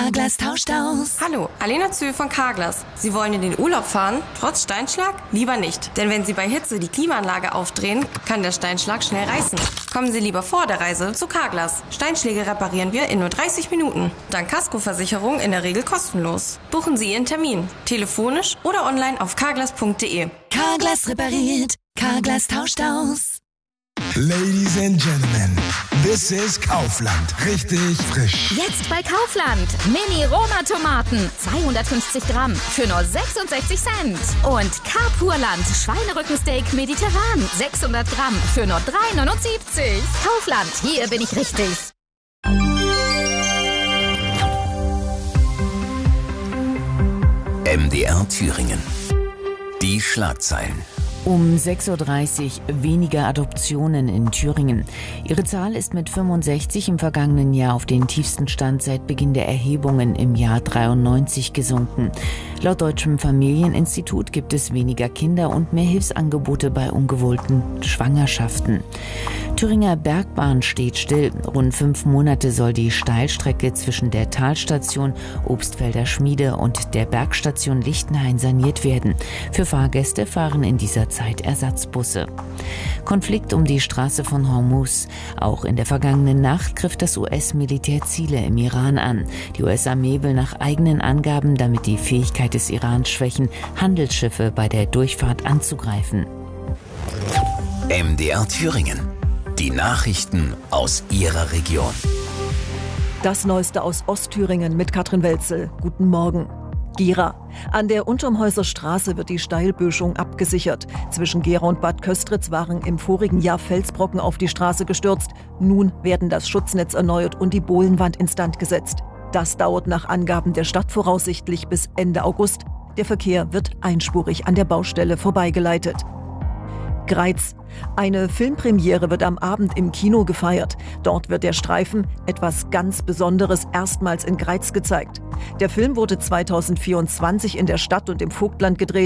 Carglass tauscht aus. Hallo, Alena Zühl von Carglass. Sie wollen in den Urlaub fahren, trotz Steinschlag? Lieber nicht. Denn wenn Sie bei Hitze die Klimaanlage aufdrehen, kann der Steinschlag schnell reißen. Kommen Sie lieber vor der Reise zu Carglass. Steinschläge reparieren wir in nur 30 Minuten. Dank Kaskoversicherung in der Regel kostenlos. Buchen Sie Ihren Termin. Telefonisch oder online auf carglass.de. Carglass repariert. Carglass tauscht aus. Ladies and Gentlemen, this is Kaufland. Richtig frisch. Jetzt bei Kaufland. Mini-Roma-Tomaten. 250 Gramm für nur 66 Cent. Und Carpurland. Schweinerückensteak mediterran. 600 Gramm für nur 3,79. Kaufland. Hier bin ich richtig. MDR Thüringen. Die Schlagzeilen. Um 6.30 Uhr weniger Adoptionen in Thüringen. Ihre Zahl ist mit 65 im vergangenen Jahr auf den tiefsten Stand seit Beginn der Erhebungen im Jahr 93 gesunken. Laut Deutschem Familieninstitut gibt es weniger Kinder und mehr Hilfsangebote bei ungewollten Schwangerschaften. Thüringer Bergbahn steht still. Rund 5 Monate soll die Steilstrecke zwischen der Talstation Obstfelder Schmiede und der Bergstation Lichtenhain saniert werden. Für Fahrgäste fahren in dieser Zeit Ersatzbusse. Konflikt um die Straße von Hormuz. Auch in der vergangenen Nacht griff das US-Militär Ziele im Iran an. Die US-Armee will nach eigenen Angaben damit die Fähigkeit des Irans schwächen, Handelsschiffe bei der Durchfahrt anzugreifen. MDR Thüringen. Die Nachrichten aus Ihrer Region. Das Neueste aus Ostthüringen mit Katrin Welzel. Guten Morgen. Gera. An der Untermhäuser Straße wird die Steilböschung abgesichert. Zwischen Gera und Bad Köstritz waren im vorigen Jahr Felsbrocken auf die Straße gestürzt. Nun werden das Schutznetz erneuert und die Bohlenwand instand gesetzt. Das dauert nach Angaben der Stadt voraussichtlich bis Ende August. Der Verkehr wird einspurig an der Baustelle vorbeigeleitet. Greiz. Eine Filmpremiere wird am Abend im Kino gefeiert. Dort wird der Streifen Etwas ganz Besonderes erstmals in Greiz gezeigt. Der Film wurde 2024 in der Stadt und im Vogtland gedreht.